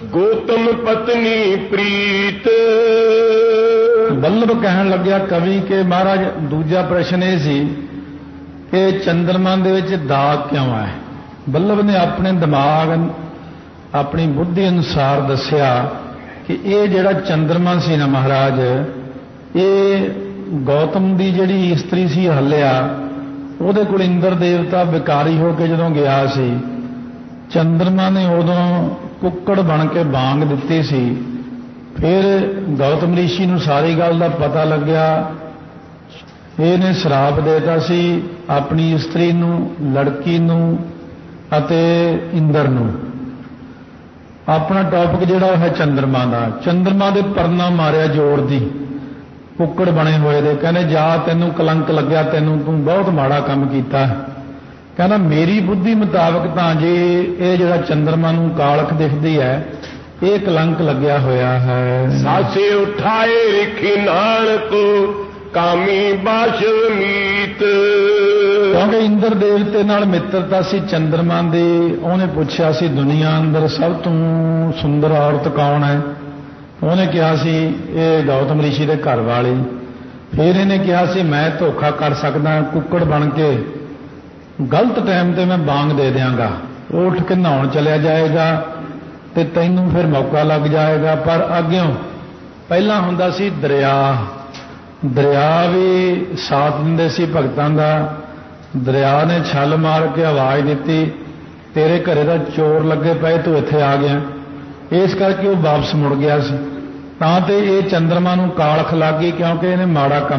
ਗੋਤਮ ਪਤਨੀ ਪ੍ਰੀਤ। ਬੱਲਭ ਕਹਿਣ ਲੱਗਿਆ ਕਵੀ ਕਿ ਮਹਾਰਾਜ ਦੂਜਾ ਪ੍ਰਸ਼ਨ ਇਹ ਸੀ ਕਿ ਚੰਦਰਮਾ ਦੇ ਵਿੱਚ ਦਾਗ ਕਿਉਂ ਹੈ। ਬੱਲਭ ਨੇ ਆਪਣੇ ਦਿਮਾਗ ਆਪਣੀ ਬੁੱਧੀ ਅਨੁਸਾਰ ਦੱਸਿਆ ਕਿ ਇਹ ਜਿਹੜਾ ਚੰਦਰਮਾ ਸੀ ਨਾ ਮਹਾਰਾਜ, ਇਹ ਗੌਤਮ ਦੀ ਜਿਹੜੀ ਇਸਤਰੀ ਸੀ ਹੱਲਿਆ, ਉਹਦੇ ਕੋਲ ਇੰਦਰ ਦੇਵਤਾ ਵਿਕਾਰੀ ਹੋ ਕੇ ਜਦੋਂ ਗਿਆ ਸੀ, ਚੰਦਰਮਾ ਨੇ ਉਦੋਂ ਕੁੱਕੜ ਬਣ ਕੇ ਬਾਂਗ ਦਿੱਤੀ ਸੀ। ਫਿਰ ਗੌਤਮ ਰਿਸ਼ੀ ਨੂੰ ਸਾਰੀ ਗੱਲ ਦਾ ਪਤਾ ਲੱਗਿਆ। ਇਹਨੇ ਸ਼ਰਾਪ ਦੇਤਾ ਸੀ ਆਪਣੀ ਇਸਤਰੀ ਨੂੰ, ਲੜਕੀ ਨੂੰ ਅਤੇ ਇੰਦਰ ਨੂੰ। ਆਪਣਾ ਟੌਪਿਕ ਜਿਹੜਾ ਹੈ ਚੰਦਰਮਾ ਦਾ। ਚੰਦਰਮਾ ਦੇ ਪਰਨਾ ਮਾਰਿਆ ਜ਼ੋਰ ਦੀ ਕੁੱਕੜ ਬਣੇ ਹੋਏ ਦੇ। ਕਹਿੰਦੇ ਜਾ ਤੈਨੂੰ ਕਲੰਕ ਲੱਗਿਆ, ਤੈਨੂੰ ਤੂੰ ਬਹੁਤ ਮਾੜਾ ਕੰਮ ਕੀਤਾ। ਕਹਿੰਦਾ ਮੇਰੀ ਬੁੱਧੀ ਮੁਤਾਬਕ ਤਾਂ ਜੇ ਇਹ ਜਿਹੜਾ ਚੰਦਰਮਾ ਨੂੰ ਕਾਲਖ ਦਿਖਦੀ ਹੈ, ਇਹ ਕਲੰਕ ਲੱਗਿਆ ਹੋਇਆ ਹੈ। ਸਾਸੇ ਉਠਾਏ ਰਿਖੀ ਨਾਨਕ ਕਾਮੀ ਬਾਸ਼ਲ ਮੀਤ। ਕਿਉਂਕਿ ਇੰਦਰ ਦੇਵਤੇ ਨਾਲ ਮਿੱਤਰਤਾ ਸੀ ਚੰਦਰਮਾ ਦੀ। ਉਹਨੇ ਪੁੱਛਿਆ ਸੀ ਦੁਨੀਆ ਅੰਦਰ ਸਭ ਤੋਂ ਸੁੰਦਰ ਔਰਤ ਕੌਣ ਹੈ। ਉਹਨੇ ਕਿਹਾ ਸੀ ਇਹ ਗੌਤਮ ਰਿਸ਼ੀ ਦੇ ਘਰ ਵਾਲੀ। ਫਿਰ ਇਹਨੇ ਕਿਹਾ ਸੀ ਮੈਂ ਧੋਖਾ ਕਰ ਸਕਦਾ, ਕੁੱਕੜ ਬਣ ਕੇ ਗਲਤ ਟਾਈਮ ਤੇ ਮੈਂ ਬਾਂਗ ਦੇ ਦਿਆਂਗਾ, ਉਹ ਉੱਠ ਕੇ ਨਹਾਉਣ ਚਲਿਆ ਜਾਏਗਾ ਤੇ ਤੈਨੂੰ ਫਿਰ ਮੌਕਾ ਲੱਗ ਜਾਏਗਾ। ਪਰ ਅੱਗਿਓਂ ਪਹਿਲਾਂ ਹੁੰਦਾ ਸੀ ਦਰਿਆ। ਦਰਿਆ ਵੀ ਸਾਥ ਦਿੰਦੇ ਸੀ ਭਗਤਾਂ ਦਾ। ਦਰਿਆ ਨੇ ਛਲ ਮਾਰ ਕੇ ਆਵਾਜ਼ ਦਿੱਤੀ ਤੇਰੇ ਘਰੇ ਦਾ ਚੋਰ ਲੱਗੇ ਪਏ, ਤੂੰ ਇੱਥੇ ਆ ਗਿਆ। ਇਸ ਕਰਕੇ ਉਹ ਵਾਪਸ ਮੁੜ ਗਿਆ ਸੀ। ਤਾਂ ਤੇ ਇਹ ਚੰਦਰਮਾ ਨੂੰ ਕਾਲਖ ਲੱਗ ਗਈ ਕਿਉਂਕਿ ਇਹਨੇ ਮਾੜਾ ਕੰਮ